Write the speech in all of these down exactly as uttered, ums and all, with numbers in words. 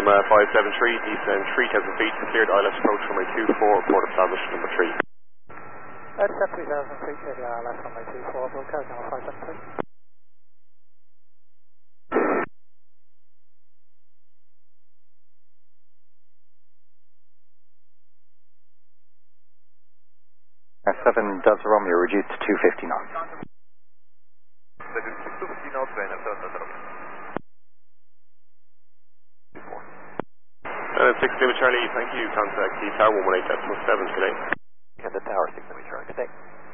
from uh, five seven three, descend three thousand feet, cleared I L S approach from my two four, port established number three. Uh, descend three thousand feet, cleared I L S from my two four, broadcast number five seven three. seven Delta Romeo, reduced to two fifty knots. Reduced to two fifty knots, Ryanair seven Delta Romeo. Uh, six Lima Charlie, thank you. Contact the Tower one one eight decimal seven today. And the Tower six Lima Charlie, good day.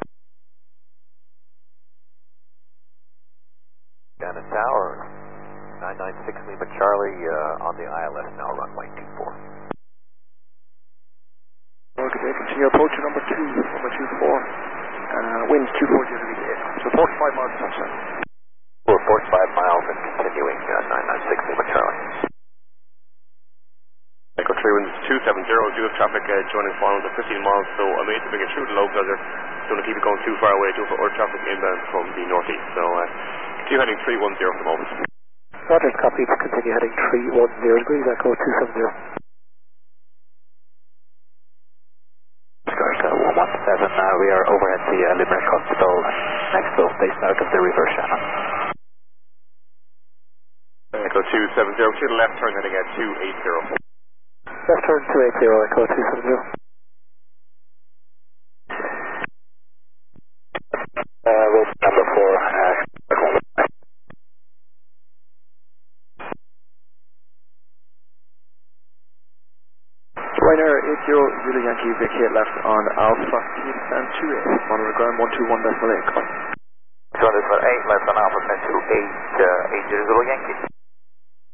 Down the Tower, nine nine six Lima Charlie uh, on the I L S now, runway two four. Good day, continue approaching number two, number two four. Uh, winds two forty degrees eight. So forty-five miles per hour. We're forty-five miles and continuing uh, nine nine six Lima Charlie. Echo three winds two seven zero, do have traffic uh, joining following the fifteen miles, so I made to bring it through the low buzzer. Don't want to keep it going too far away, do have other traffic inbound from the northeast. So uh, continue heading three one zero for the moment. Roger, copy, continue heading three one zero degrees, Echo two seven zero. one one seven, uh, we are overhead the uh, Limerick Hospital, next fuel station out of the reverse channel. Echo two seven zero, to the left turn heading at two eight zero. Left turn two eight zero, Echo two seven zero. Uh, road number four, uh, Ryanair eight zero, Zulu Yankee, vacate left on Alpha, can you descend two eight, monitor ground one two one decimal eight, come on. two hundred eight, left on Alpha, two eight, uh, eight zero Zulu Yankee.